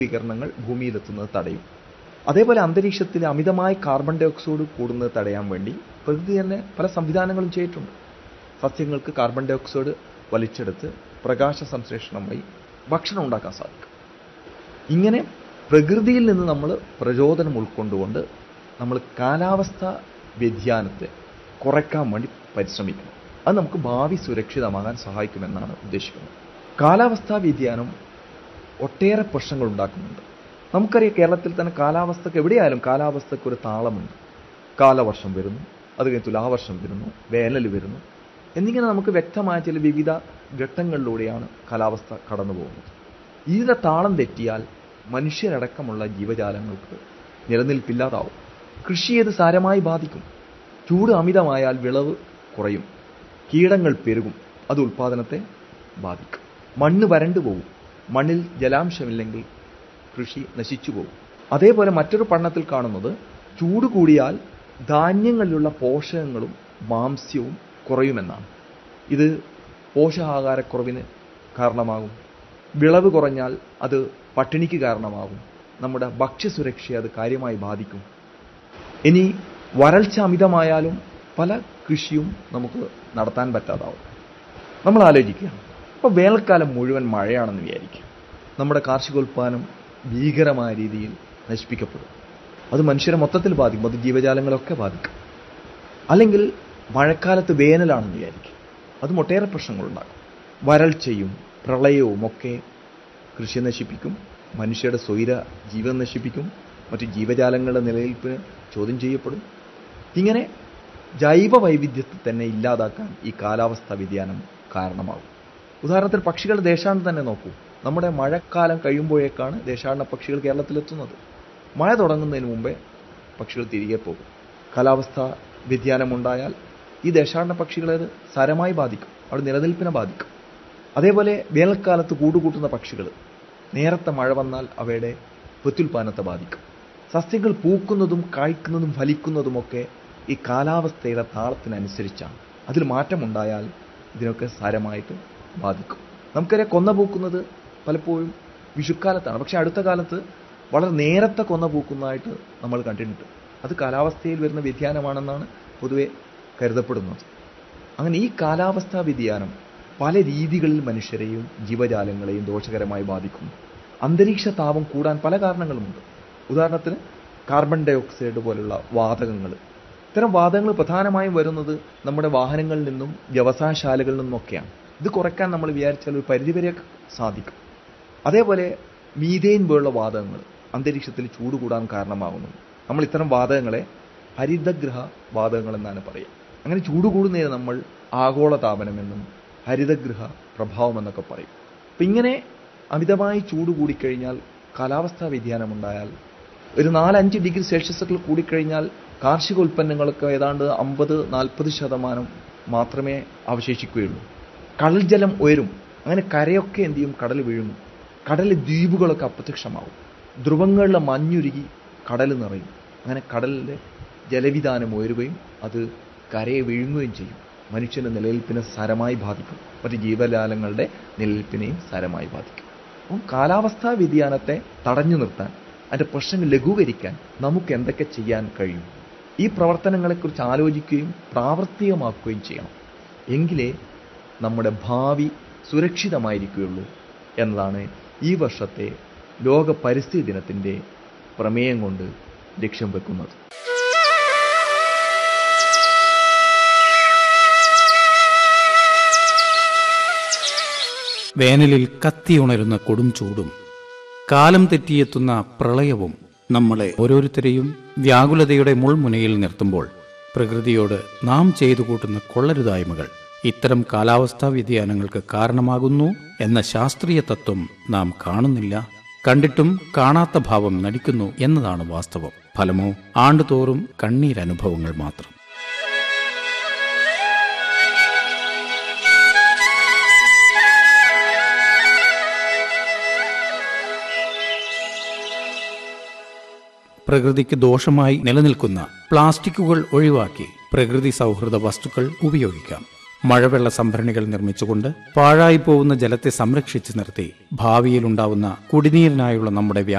വികിരണങ്ങൾ ഭൂമിയിലെത്തുന്നത് തടയും. അതേപോലെ അന്തരീക്ഷത്തിൽ അമിതമായി കാർബൺ ഡൈ ഓക്സൈഡ് കൂടുന്നത് തടയാൻ വേണ്ടി പ്രകൃതി തന്നെ പല സംവിധാനങ്ങളും ചെയ്തിട്ടുണ്ട്. സസ്യങ്ങൾക്ക് കാർബൺ ഡൈ ഓക്സൈഡ് വലിച്ചെടുത്ത് പ്രകാശ സംശ്ലേഷണം വഴി ഭക്ഷണം ഉണ്ടാക്കാൻ സാധിക്കും. ഇങ്ങനെ പ്രകൃതിയിൽ നിന്ന് നമ്മൾ പ്രചോദനം ഉൾക്കൊണ്ടുകൊണ്ട് നമ്മൾ കാലാവസ്ഥ വ്യതിയാനത്തെ കുറയ്ക്കാൻ വേണ്ടി പരിശ്രമിക്കണം. അത് നമുക്ക് ഭാവി സുരക്ഷിതമാകാൻ സഹായിക്കുമെന്നാണ് ഉദ്ദേശിക്കുന്നത്. കാലാവസ്ഥാ വ്യതിയാനം ഒട്ടേറെ പ്രശ്നങ്ങൾ ഉണ്ടാക്കുന്നുണ്ട്. നമുക്കറിയാം, കേരളത്തിൽ തന്നെ കാലാവസ്ഥക്ക് എവിടെയായാലും കാലാവസ്ഥയ്ക്ക് ഒരു താളമുണ്ട്. കാലവർഷം വരുന്നു, അത് കഴിഞ്ഞ് തുലാവർഷം വരുന്നു, വേനൽ വരുന്നു എന്നിങ്ങനെ നമുക്ക് വ്യക്തമായ ചില വിവിധ ഘട്ടങ്ങളിലൂടെയാണ് കാലാവസ്ഥ കടന്നു പോകുന്നത്. ഇതിൻ്റെ താളം തെറ്റിയാൽ മനുഷ്യരടക്കമുള്ള ജീവജാലങ്ങൾക്ക് നിലനിൽപ്പില്ലാതാവും. കൃഷിയെ ഇത് സാരമായി ബാധിക്കും. ചൂട് അമിതമായാൽ വിളവ് കുറയും, കീടങ്ങൾ പെരുകും, അത് ഉൽപ്പാദനത്തെ ബാധിക്കും. മണ്ണ് വരണ്ടു പോകും, മണ്ണിൽ ജലാംശമില്ലെങ്കിൽ കൃഷി നശിച്ചു പോകും. അതേപോലെ മറ്റൊരു പഠനത്തിൽ കാണുന്നത് ചൂട് കൂടിയാൽ ധാന്യങ്ങളിലുള്ള പോഷകങ്ങളും മാംസ്യവും കുറയുമെന്നാണ്. ഇത് പോഷകാഹാരക്കുറവിന് കാരണമാകും. വിളവ് കുറഞ്ഞാൽ അത് പട്ടിണിക്ക് കാരണമാകും. നമ്മുടെ ഭക്ഷ്യസുരക്ഷയെ അത് കാര്യമായി ബാധിക്കും. ഇനി വരൾച്ച അമിതമായാലും പല കൃഷിയും നമുക്ക് നടത്താൻ പറ്റാതാവും. നമ്മൾ ആലോചിക്കുക, ഇപ്പോൾ വേനൽക്കാലം മുഴുവൻ മഴയാണെന്ന് വിചാരിക്കുക. നമ്മുടെ കാർഷികോൽപ്പാദനം ഭീകരമായ രീതിയിൽ നശിപ്പിക്കപ്പെടും. അത് മനുഷ്യരെ മൊത്തത്തിൽ ബാധിക്കും, അത് ജീവജാലങ്ങളൊക്കെ ബാധിക്കും. അല്ലെങ്കിൽ മഴക്കാലത്ത് വേനലാണെന്ന് വിചാരിക്കും, അതും ഒട്ടേറെ പ്രശ്നങ്ങളുണ്ടാകും. വരൾച്ചയും പ്രളയവും ഒക്കെ കൃഷി നശിപ്പിക്കും, മനുഷ്യരുടെ സ്വൈര ജീവൻ നശിപ്പിക്കും, മറ്റു ജീവജാലങ്ങളുടെ നിലനിൽപ്പിന് ചോദ്യം ചെയ്യപ്പെടും. ഇങ്ങനെ ജൈവ വൈവിധ്യത്തെ തന്നെ ഇല്ലാതാക്കാൻ ഈ കാലാവസ്ഥാ വ്യതിയാനം കാരണമാകും. ഉദാഹരണത്തിന് പക്ഷികളുടെ ദേശാടനം തന്നെ നോക്കൂ. നമ്മുടെ മഴക്കാലം കഴിയുമ്പോഴേക്കാണ് ദേശാടന പക്ഷികൾ കേരളത്തിലെത്തുന്നത്. മഴ തുടങ്ങുന്നതിന് മുമ്പേ പക്ഷികൾ തിരികെ പോകും. കാലാവസ്ഥാ വ്യതിയാനമുണ്ടായാൽ ഈ ദേശാടന പക്ഷികളെ അത് സാരമായി ബാധിക്കും, അവിടെ നിലനിൽപ്പിനെ ബാധിക്കും. അതേപോലെ വേനൽക്കാലത്ത് കൂടുകൂട്ടുന്ന പക്ഷികൾ നേരത്തെ മഴ വന്നാൽ അവയുടെ പ്രത്യുൽപാദനത്തെ ബാധിക്കും. സസ്യങ്ങൾ പൂക്കുന്നതും കായ്ക്കുന്നതും ഫലിക്കുന്നതുമൊക്കെ ഈ കാലാവസ്ഥയുടെ താളത്തിനനുസരിച്ചാണ്. അതിൽ മാറ്റമുണ്ടായാൽ ഇതിനൊക്കെ സാരമായിട്ട് ബാധിക്കും. നമുക്കറിയാം, കൊന്ന പൂക്കുന്നത് പലപ്പോഴും വിഷുക്കാലത്താണ്. പക്ഷെ അടുത്ത കാലത്ത് വളരെ നേരത്തെ കൊന്ന പൂക്കുന്നതായിട്ട് നമ്മൾ കണ്ടിട്ടുണ്ട്. അത് കാലാവസ്ഥയിൽ വരുന്ന വ്യതിയാനമാണെന്നാണ് പൊതുവെ കരുതപ്പെടുന്നത്. അങ്ങനെ ഈ കാലാവസ്ഥാ വ്യതിയാനം പല രീതികളിൽ മനുഷ്യരെയും ജീവജാലങ്ങളെയും ദോഷകരമായി ബാധിക്കുന്നു. അന്തരീക്ഷ താപം കൂടാൻ പല കാരണങ്ങളുമുണ്ട്. ഉദാഹരണത്തിന് കാർബൺ ഡൈ ഓക്സൈഡ് പോലുള്ള വാതകങ്ങൾ. ഇത്തരം വാതകങ്ങൾ പ്രധാനമായും വരുന്നത് നമ്മുടെ വാഹനങ്ങളിൽ നിന്നും വ്യവസായശാലകളിൽ നിന്നൊക്കെയാണ്. ഇത് കുറയ്ക്കാൻ നമ്മൾ വിചാരിച്ചാൽ ഒരു പരിധിവരെ സാധിക്കും. അതേപോലെ മീഥെയ്ൻ പോലുള്ള വാതകങ്ങൾ അന്തരീക്ഷത്തിൽ ചൂട് കൂടാൻ കാരണമാകുന്നു. നമ്മൾ ഇത്തരം വാതകങ്ങളെ ഹരിതഗൃഹ വാതകങ്ങൾ എന്നാണ് പറയുക. അങ്ങനെ ചൂട് കൂടുന്നതിന് നമ്മൾ ആഗോളതാപനമെന്നും ഹരിതഗൃഹ പ്രഭാവം എന്നൊക്കെ പറയും. അപ്പം ഇങ്ങനെ അമിതമായി ചൂട് കൂടിക്കഴിഞ്ഞാൽ, കാലാവസ്ഥാ വ്യതിയാനമുണ്ടായാൽ, ഒരു 4-5 ഡിഗ്രി സെൽഷ്യസൊക്കെ കൂടിക്കഴിഞ്ഞാൽ കാർഷിക ഉൽപ്പന്നങ്ങളൊക്കെ ഏതാണ്ട് 50-40% മാത്രമേ അവശേഷിക്കുകയുള്ളൂ. കടൽ ജലം ഉയരും. അങ്ങനെ കരയൊക്കെ എന്ത് ചെയ്യും? കടൽ വീഴുന്നു. കടലിലെ ദ്വീപുകളൊക്കെ അപ്രത്യക്ഷമാവും. ധ്രുവങ്ങളിലെ മഞ്ഞുരുകി കടൽ നിറയും. അങ്ങനെ കടലിലെ ജലവിധാനം ഉയരുകയും അത് കരയെ വീഴുകയും ചെയ്യും. മനുഷ്യൻ്റെ നിലനിൽപ്പിനെ സാരമായി ബാധിക്കും. മറ്റ് ജീവജാലങ്ങളുടെ നിലനിൽപ്പിനെയും സാരമായി ബാധിക്കും. അപ്പം കാലാവസ്ഥാ വ്യതിയാനത്തെ തടഞ്ഞു നിർത്താൻ, അതിൻ്റെ പ്രശ്നങ്ങൾ ലഘൂകരിക്കാൻ നമുക്ക് എന്തൊക്കെ ചെയ്യാൻ കഴിയും? ഈ പ്രവർത്തനങ്ങളെക്കുറിച്ച് ആലോചിക്കുകയും പ്രാവർത്തികമാക്കുകയും ചെയ്യണം. എങ്കിലേ നമ്മുടെ ഭാവി സുരക്ഷിതമായിരിക്കുകയുള്ളൂ എന്നതാണ് ഈ വർഷത്തെ ലോക പരിസ്ഥിതി ദിനത്തിൻ്റെ പ്രമേയം കൊണ്ട് ലക്ഷ്യം വെക്കുന്നത്. വേനലിൽ കത്തിയുണരുന്ന കൊടും ചൂടും കാലം തെറ്റിയെത്തുന്ന പ്രളയവും നമ്മളെ ഓരോരുത്തരെയും വ്യാകുലതയുടെ മുൾമുനയിൽ നിർത്തുമ്പോൾ പ്രകൃതിയോട് നാം ചെയ്തു കൂട്ടുന്ന കൊള്ളരുതായ്മകൾ ഇത്തരം കാലാവസ്ഥാ വ്യതിയാനങ്ങൾക്ക് കാരണമാകുന്നു എന്ന ശാസ്ത്രീയ തത്വം നാം കാണുന്നില്ല. കണ്ടിട്ടും കാണാത്ത ഭാവം നടിക്കുന്നു എന്നതാണ് വാസ്തവം. ഫലമോ ആണ്ടുതോറും കണ്ണീരനുഭവങ്ങൾ മാത്രം. പ്രകൃതിക്ക് ദോഷമായി നിലനിൽക്കുന്ന പ്ലാസ്റ്റിക്കുകൾ ഒഴിവാക്കി പ്രകൃതി സൗഹൃദ വസ്തുക്കൾ ഉപയോഗിക്കാം. മഴവെള്ള സംഭരണികൾ നിർമ്മിച്ചുകൊണ്ട് പാഴായി പോകുന്ന ജലത്തെ സംരക്ഷിച്ചു നിർത്തി ഭാവിയിലുണ്ടാവുന്ന കുടിനീരിനായുള്ള നമ്മുടെ